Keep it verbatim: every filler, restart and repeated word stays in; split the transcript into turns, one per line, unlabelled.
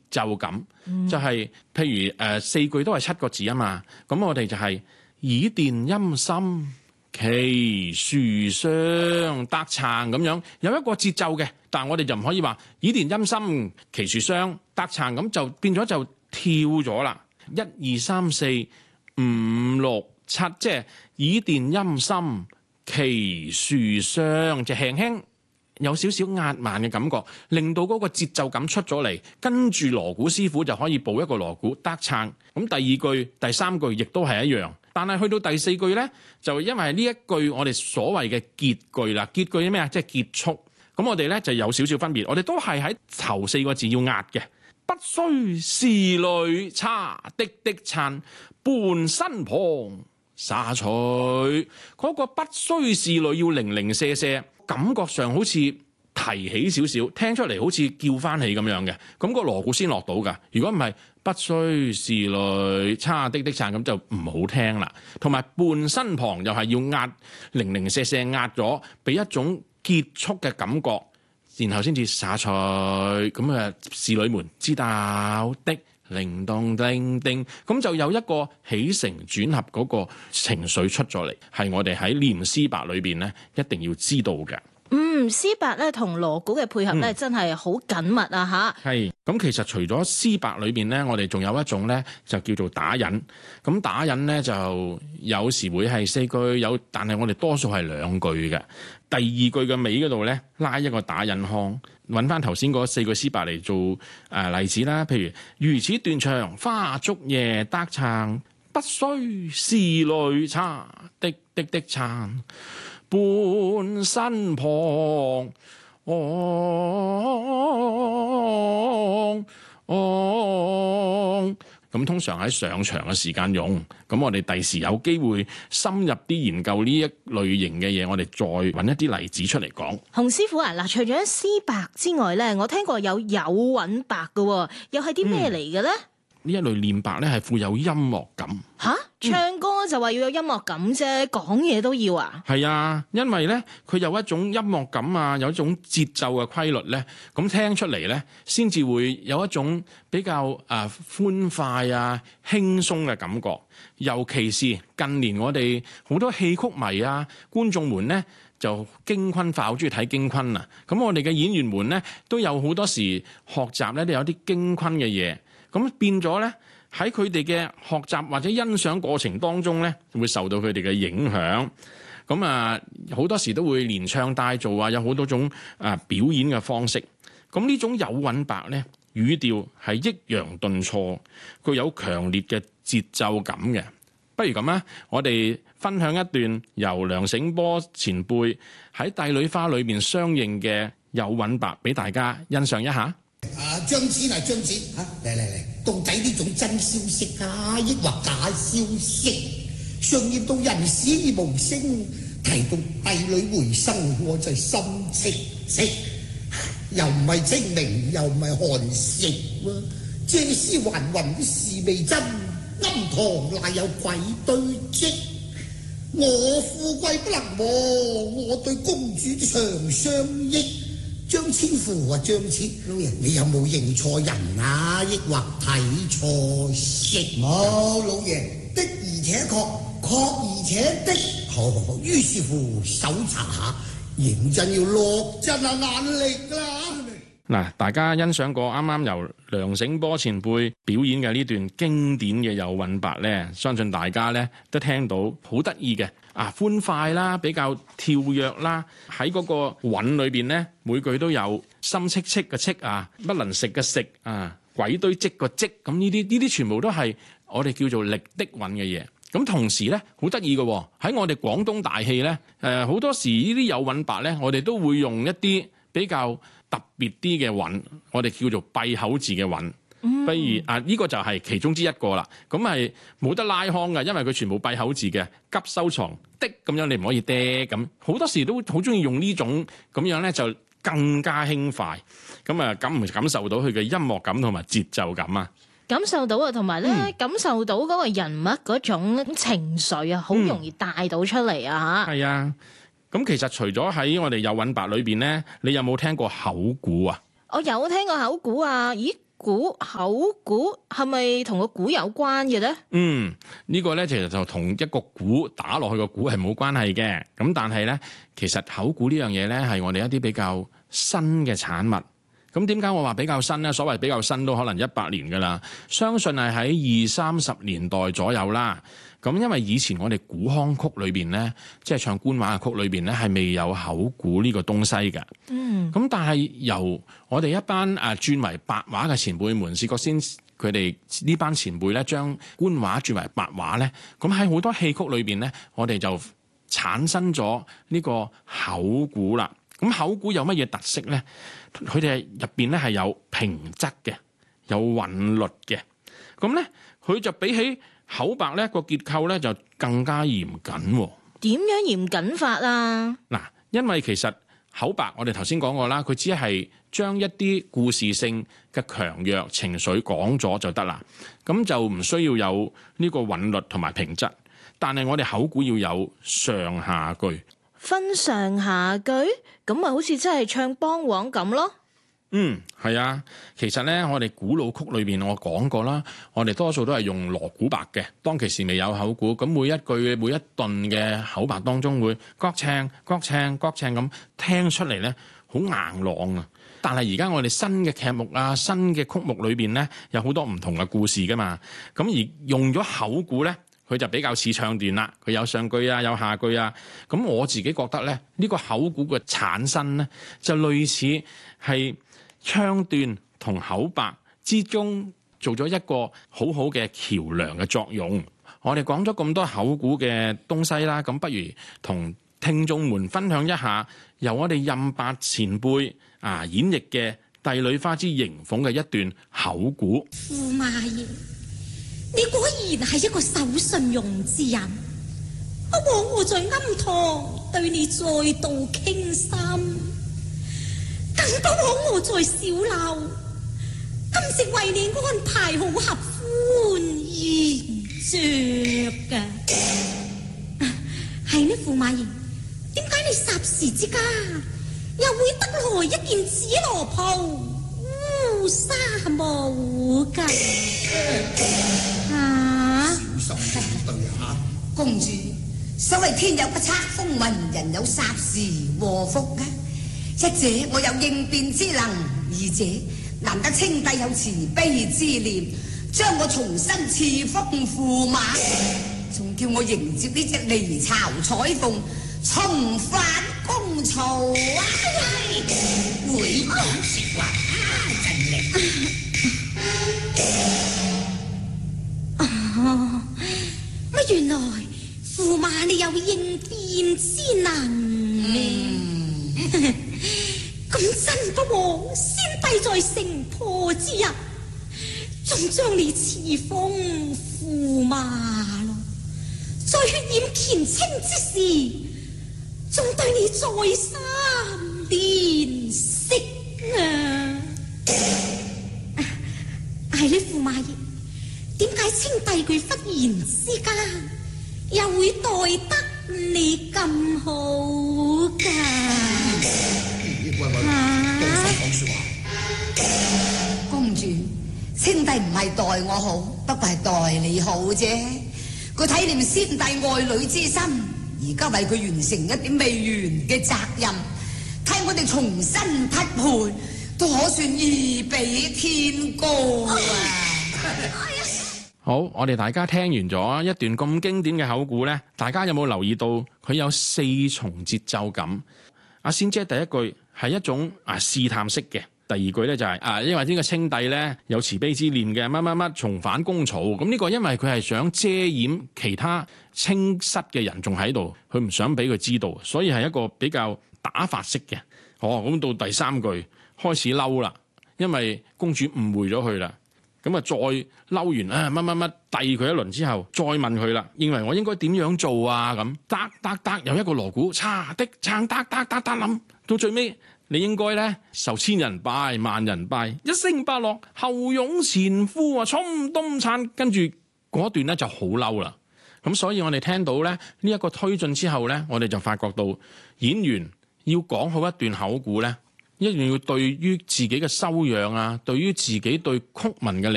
奏感，
嗯、
就係、是、譬如誒、呃、四句都係七個字啊嘛，咁我哋就係、是、以電音深，其樹雙得撐咁樣，有一個節奏嘅，但係我哋就唔可以話以電音深，其樹雙得撐，咁就變咗就跳咗啦。一二三四五六七，即係以電音深，其樹雙，就輕輕有少少壓慢嘅感覺，令到嗰個節奏感出咗嚟，跟住鑼鼓師傅就可以補一個鑼鼓得撐。咁第二句、第三句亦都係一樣，但係去到第四句呢，就因為呢一句我哋所謂嘅結句啦，結句咩啊？即係結束。咁我哋呢就有少少分別，我哋都係喺頭四個字要壓嘅。不須是淚叉滴滴撐，半身旁灑取。嗰、那個不須是淚要零零舍舍，感覺上好似提起少少，聽出嚟好似叫翻起咁樣嘅。咁、那個鑼鼓先落到㗎。如果唔係不須是淚叉滴滴撐，咁就唔好聽啦。同埋半身旁又係要壓零零舍舍壓咗，俾一種結束嘅感覺。然後先至灑取，咁啊，侍女們知道的，鈴咚叮叮，咁就有一個起承轉合嗰個情緒出咗嚟，係我哋喺念詩白裏邊咧一定要知道嘅。
嗯，詩白咧同鑼鼓嘅配合咧、嗯、真係好緊密啊吓。係，
咁其實除咗詩白裏邊咧，我哋仲有一種咧就叫做打引。咁打引咧就有時會係四句，有但係我哋多數係兩句嘅。第二句嘅尾嗰度咧拉一個打引腔，揾翻頭先嗰四句詩白嚟做誒、呃、例子啦。譬如如此斷腸花燭夜得撐，不須是淚叉滴滴滴撐。半身旁，哦哦，咁通常喺上場嘅時間用，咁我哋第時有機會深入啲研究呢一類型嘅嘢，我哋再揾一啲例子出嚟講。
洪師傅啊，嗱，除咗詩白之外咧，我聽過有有韻白嘅，又係啲咩嚟嘅咧？
呢、嗯、一類念白咧係富有音樂感。
吓，唱歌就話要有音樂感啫，講嘢都要啊？係
啊，因為咧佢有一種音樂感啊，有一種節奏嘅規律咧，咁聽出嚟咧，先至會有一種比較啊歡快啊輕鬆嘅感覺。尤其是近年我哋好多戲曲迷啊觀眾們咧就京昆化，好中意睇京昆啊。咁我哋嘅演員們咧都有好多時學習咧都有啲京昆嘅嘢，咁變咗咧。喺佢哋嘅學習或者欣賞過程當中咧，會受到佢哋嘅影響。咁啊，好多時都會連唱帶做啊，有好多種啊表演嘅方式。咁呢種有韻白咧，語調係抑揚頓挫，具有強烈嘅節奏感嘅。不如咁啊，我哋分享一段由梁醒波前輩喺《帝女花》裏邊相應嘅有韻白俾大家欣賞一下。
啊，張子啊，張子嚇，嚟嚟嚟，到底呢種真消息啊，抑或假消息？上演到人死無聲，提到帝女回生，我就心戚戚，又唔係清明，又唔係寒食喎。借屍還魂的事未真，庵堂乃有鬼堆積。我富貴不能忘，我對公主長相憶。張千父啊，張千老爺，你有冇認錯人啊？抑或睇錯色？冇，老爺，的而且確，確而且的。好好好，於是乎搜查下，認真要落真啊眼力啦。
嗱，大家欣賞過啱啱由梁醒波前輩表演嘅呢段經典嘅有韻白咧，相信大家咧都聽到好得意嘅啊，歡快啦，比較跳躍啦，喺嗰個韻裏邊咧，每句都有心戚戚嘅戚啊，不能食嘅食啊，鬼堆積個積，咁呢啲呢啲全部都係我哋叫做力的韻嘅嘢。咁同時咧，好得意嘅喺我哋廣東大戲咧，誒好多時呢啲有韻白咧，我哋都會用一啲比較特別啲嘅韻，我哋叫做閉口字嘅韻。嗯、不如啊，呢、呢個就係其中之一個啦。咁係冇得拉腔嘅，因為佢全部閉口字嘅，急收藏的咁樣，你唔可以嗲咁。好多時都好中意用呢種咁樣咧，就更加輕快。咁啊，感唔感受到佢嘅音樂感同埋節奏感啊？
感受到啊，同埋咧感受到嗰個人物嗰種情緒啊，好容易帶到出嚟啊！嚇、嗯，
係啊。咁其實除咗喺我哋有韻白裏邊咧，你有冇聽過口鼓啊？
我有聽過口鼓啊！咦， 鼓口鼓係咪同個鼓有關嘅咧？
嗯，呢、這個咧其實就同一個鼓打落去個鼓係冇關係嘅。咁但係咧，其實口鼓呢樣嘢咧係我哋一啲比較新嘅產物。咁點解我話比較新咧？所謂比較新都可能一百年噶啦，相信係喺二三十年代左右啦。咁因為以前我哋古腔曲裏邊咧，即係唱官話嘅曲裏邊咧，係未有口鼓呢個東西嘅。嗯。咁但係由我哋一班誒轉為白話嘅前輩們，試過先佢哋呢班前輩咧，將官話轉為白話咧，咁喺好多戲曲裏邊咧，我哋就產生咗呢個口鼓啦。咁口鼓有乜嘢特色咧？佢哋入邊咧係有平仄嘅，有韻律嘅。咁咧，佢就比起口白咧個結構咧就更加嚴謹。
點樣嚴謹法啊？
嗱，因為其實口白我哋頭先講過啦，佢只係將一啲故事性嘅強弱情緒講咗就得啦，咁就唔需要有呢個韻律同埋平仄。但係我哋口鼓要有上下句。
分上下句，咁咪好似真係唱梆黃咁咯。
嗯，係啊，其實咧，我哋古老曲裏邊我講過啦，我哋多數都係用鑼鼓白嘅。當其時未有口鼓，咁每一句每一頓嘅口白當中會角青角青角青咁聽出嚟咧，好硬朗啊。但係而家我哋新嘅劇目啊，新嘅曲目裏邊咧，有好多唔同嘅故事噶嘛。咁而用咗口鼓咧，佢就比較似唱段啦，佢有上句啊，有下句啊。咁我自己覺得咧，呢個口鼓嘅產生咧，就類似係唱段同口白之中做咗一個好好嘅橋梁嘅作用。我哋講咗咁多口鼓嘅東西啦，咁不如同聽眾們分享一下由我哋任伯前輩啊演繹嘅《帝女花之迎鳳》嘅一段口鼓。
駙馬爺，你果然係一個守信用之人，我枉我在庵堂對你再度傾心，更不枉我在小樓今夕為你安排好合歡宴着嘅。係呢，駙馬爺，點解你霎時之間又會得來一件紫羅袍烏紗帽噶？啊！
小心對下，公主，所謂天有不測風雲，人有霎時禍福啊！一者我有應變之能，二者難得清帝有慈悲之念，將我重新賜封駙馬，仲叫我迎接呢隻離巢彩鳳重返公曹啊！會講說話啊，真力！
哦，乜原來駙馬你有應變之能？嗯，咁真不枉先帝在城破之日，仲將你賜封駙馬咯，在血染乾清之時，仲對你再三憐惜啊！係呢，駙馬爺，點解清帝佢忽然之間又會待得你咁好噶？
喂喂，到時講說話。公主，清帝唔係待我好，不過係待你好啫。佢體念先帝愛女之心，而家為佢完成一點未完嘅責任，替我哋重新匹配，都可算義比天高啊！
好，我哋大家聽完咗一段咁經典嘅口鼓咧，大家有冇留意到佢有四重節奏感？阿仙姐第一句係一種啊試探式嘅，第二句咧就係、是、啊，因為呢個清帝咧有慈悲之念嘅，乜乜乜重返公曹，咁呢個因為佢係想遮掩其他清室嘅人仲喺度，佢唔想俾佢知道，所以係一個比較打發式嘅。哦，咁到第三句開始嬲啦，因為公主誤會咗佢啦。咁啊，再嬲完啊，乜乜乜，遞佢一輪之後，再問佢啦，認為我應該點樣做啊？咁，得得得，有一個鑼鼓，叉的撐得得得得諗，到最尾你應該咧受千人拜萬人拜，一聲不落，後擁前呼啊，衝東撐，跟住嗰段咧就好嬲啦。咁所以我哋聽到咧呢一個推進之後咧，我哋就發覺到演員要講好一段口鼓咧， 一定要對於自己嘅修養啊，對於自己對曲文嘅